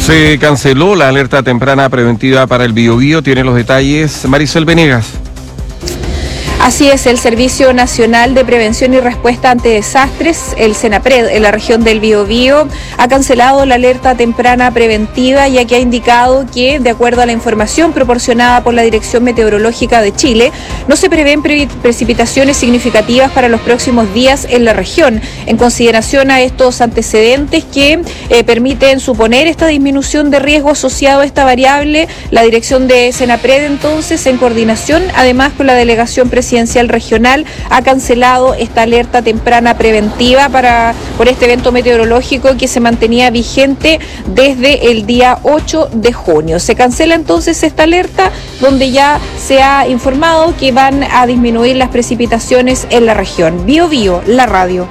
Se canceló la alerta temprana preventiva para el Biobío. Tiene los detalles Maricel Venegas. Así es, el Servicio Nacional de Prevención y Respuesta ante Desastres, el Senapred, en la región del Biobío, ha cancelado la alerta temprana preventiva, ya que ha indicado que, de acuerdo a la información proporcionada por la Dirección Meteorológica de Chile, no se prevén precipitaciones significativas para los próximos días en la región, en consideración a estos antecedentes que permiten suponer esta disminución de riesgo asociado a esta variable. La dirección de Senapred, entonces, en coordinación, además con la delegación presidencial regional, ha cancelado esta alerta temprana preventiva por este evento meteorológico que se mantenía vigente desde el día 8 de junio. Se cancela entonces esta alerta, donde ya se ha informado que van a disminuir las precipitaciones en la región. Biobío, la radio.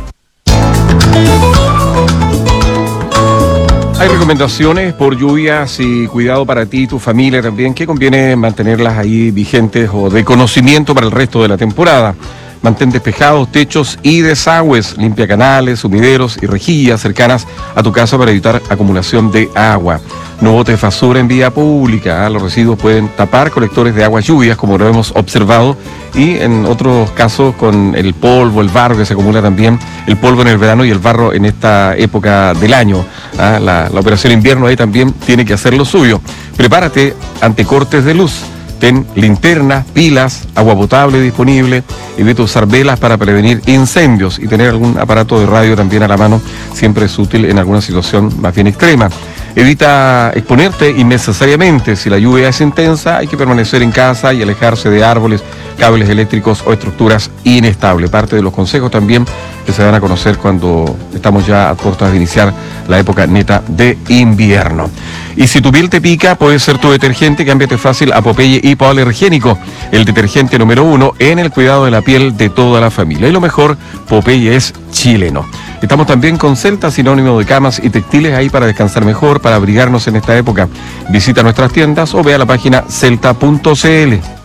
Hay recomendaciones por lluvias y cuidado para ti y tu familia también, que conviene mantenerlas ahí vigentes o de conocimiento para el resto de la temporada. Mantén despejados techos y desagües, limpia canales, sumideros y rejillas cercanas a tu casa para evitar acumulación de agua. No botes basura en vía pública, los residuos pueden tapar colectores de aguas lluvias, como lo hemos observado, y en otros casos con el polvo, el barro que se acumula también, el polvo en el verano y el barro en esta época del año. La operación invierno ahí también tiene que hacer lo suyo. Prepárate ante cortes de luz. Ten linternas, pilas, agua potable disponible. Evita usar velas para prevenir incendios y tener algún aparato de radio también a la mano siempre es útil en alguna situación más bien extrema. Evita exponerte innecesariamente. Si la lluvia es intensa, hay que permanecer en casa y alejarse de árboles, cables eléctricos o estructuras inestables. Parte de los consejos también que se van a conocer cuando estamos ya a puertas de iniciar la época neta de invierno. Y si tu piel te pica, puede ser tu detergente. Cámbiate fácil a Popeye Hipoalergénico, el detergente número 1 en el cuidado de la piel de toda la familia. Y lo mejor, Popeye es chileno. Estamos también con Celta, sinónimo de camas y textiles, ahí para descansar mejor, para abrigarnos en esta época. Visita nuestras tiendas o vea la página celta.cl.